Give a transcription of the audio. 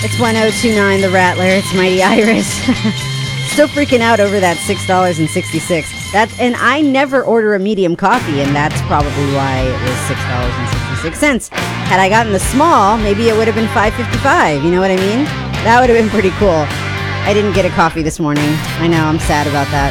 It's 1029 The Rattler. It's Mighty Iris. Still freaking out over that $6.66. And I never order a medium coffee, and that's probably why it was $6.66. Had I gotten the small, maybe it would have been $5.55. You know what I mean? That would have been pretty cool. I didn't get a coffee this morning. I know, I'm sad about that.